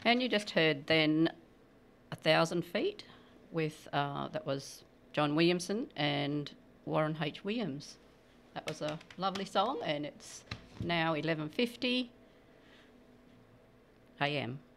And you just heard then 1,000 Feet with, that was John Williamson and Warren H. Williams. That was a lovely song, and it's now 11:50 a.m.